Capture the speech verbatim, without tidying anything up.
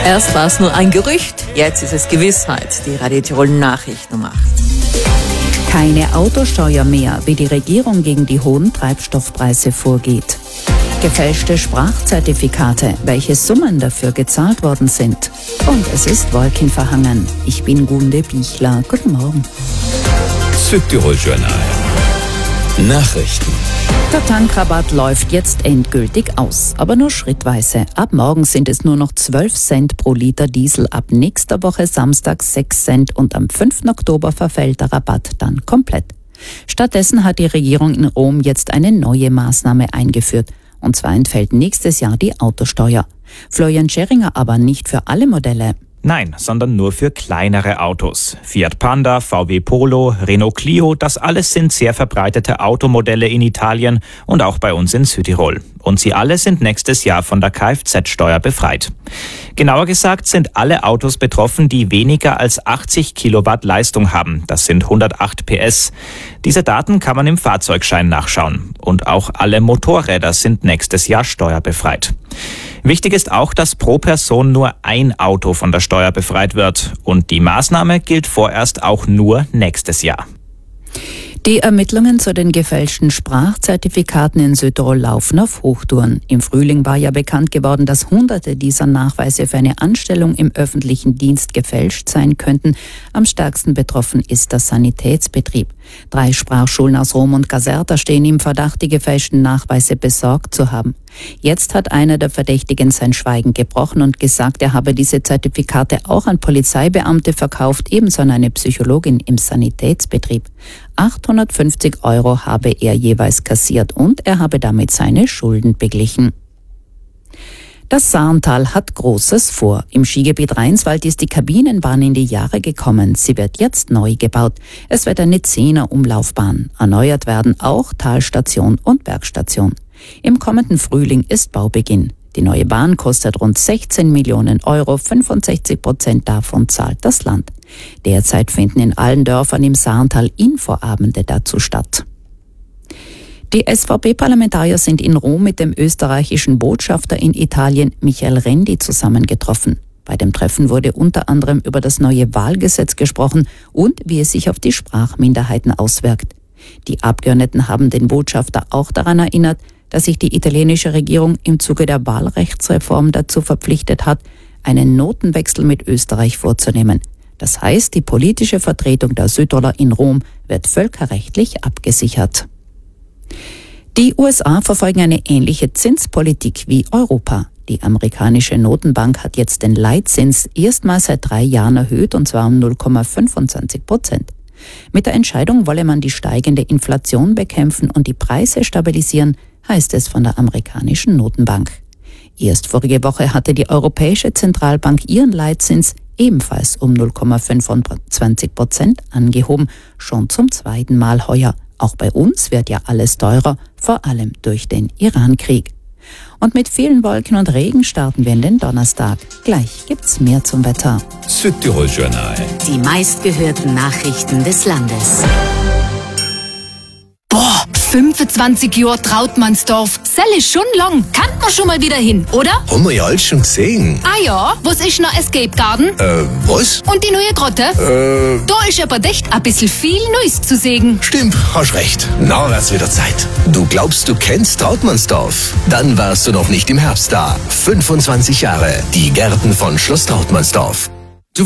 Erst war es nur ein Gerücht, jetzt ist es Gewissheit. Die Radio Tirol Nachrichten um acht. Keine Autosteuer mehr, wie die Regierung gegen die hohen Treibstoffpreise vorgeht. Gefälschte Sprachzertifikate, welche Summen dafür gezahlt worden sind. Und es ist wolkenverhangen. Ich bin Gunde Bichler. Guten Morgen. Südtirol Journal. Nachrichten. Der Tankrabatt läuft jetzt endgültig aus, aber nur schrittweise. Ab morgen sind es nur noch zwölf Cent pro Liter Diesel, ab nächster Woche Samstag sechs Cent und am fünften Oktober verfällt der Rabatt dann komplett. Stattdessen hat die Regierung in Rom jetzt eine neue Maßnahme eingeführt. Und zwar entfällt nächstes Jahr die Autosteuer. Florian Scheringer aber nicht für alle Modelle. Nein, sondern nur für kleinere Autos. Fiat Panda, V W Polo, Renault Clio, das alles sind sehr verbreitete Automodelle in Italien und auch bei uns in Südtirol. Und sie alle sind nächstes Jahr von der Kfz-Steuer befreit. Genauer gesagt sind alle Autos betroffen, die weniger als achtzig Kilowatt Leistung haben. Das sind hundertacht P S. Diese Daten kann man im Fahrzeugschein nachschauen. Und auch alle Motorräder sind nächstes Jahr steuerbefreit. Wichtig ist auch, dass pro Person nur ein Auto von der Steuer befreit wird. Und die Maßnahme gilt vorerst auch nur nächstes Jahr. Die Ermittlungen zu den gefälschten Sprachzertifikaten in Südtirol laufen auf Hochtouren. Im Frühling war ja bekannt geworden, dass Hunderte dieser Nachweise für eine Anstellung im öffentlichen Dienst gefälscht sein könnten. Am stärksten betroffen ist der Sanitätsbetrieb. Drei Sprachschulen aus Rom und Caserta stehen im Verdacht, die gefälschten Nachweise besorgt zu haben. Jetzt hat einer der Verdächtigen sein Schweigen gebrochen und gesagt, er habe diese Zertifikate auch an Polizeibeamte verkauft, ebenso an eine Psychologin im Sanitätsbetrieb. achthundertfünfzig Euro habe er jeweils kassiert und er habe damit seine Schulden beglichen. Das Saarntal hat Großes vor. Im Skigebiet Rheinswald ist die Kabinenbahn in die Jahre gekommen. Sie wird jetzt neu gebaut. Es wird eine Zehner-Umlaufbahn. Erneuert werden auch Talstation und Bergstation. Im kommenden Frühling ist Baubeginn. Die neue Bahn kostet rund sechzehn Millionen Euro, fünfundsechzig Prozent davon zahlt das Land. Derzeit finden in allen Dörfern im Saarntal Infoabende dazu statt. Die S V P-Parlamentarier sind in Rom mit dem österreichischen Botschafter in Italien Michael Rendi zusammengetroffen. Bei dem Treffen wurde unter anderem über das neue Wahlgesetz gesprochen und wie es sich auf die Sprachminderheiten auswirkt. Die Abgeordneten haben den Botschafter auch daran erinnert, dass sich die italienische Regierung im Zuge der Wahlrechtsreform dazu verpflichtet hat, einen Notenwechsel mit Österreich vorzunehmen. Das heißt, die politische Vertretung der Südtiroler in Rom wird völkerrechtlich abgesichert. Die U S A verfolgen eine ähnliche Zinspolitik wie Europa. Die amerikanische Notenbank hat jetzt den Leitzins erstmals seit drei Jahren erhöht, und zwar um null Komma fünfundzwanzig Prozent. Mit der Entscheidung wolle man die steigende Inflation bekämpfen und die Preise stabilisieren, heißt es von der amerikanischen Notenbank. Erst vorige Woche hatte die Europäische Zentralbank ihren Leitzins ebenfalls um null Komma fünfundzwanzig Prozent angehoben, schon zum zweiten Mal heuer. Auch bei uns wird ja alles teurer, vor allem durch den Iran-Krieg. Und mit vielen Wolken und Regen starten wir in den Donnerstag. Gleich gibt's mehr zum Wetter. Südtirol Journal. Die meistgehörten Nachrichten des Landes. Boah, fünfundzwanzig Jahre Trautmannsdorf. Sell ist schon lang. Kann man schon mal wieder hin, oder? Haben wir ja alles schon gesehen. Ah ja, was ist noch Escape Garden? Äh, was? Und die neue Grotte? Äh, Da ist aber echt ein bisschen viel Neues zu sehen. Stimmt, hast recht. Na, wird's wieder Zeit. Du glaubst, du kennst Trautmannsdorf? Dann warst du noch nicht im Herbst da. fünfundzwanzig Jahre. Die Gärten von Schloss Trautmannsdorf.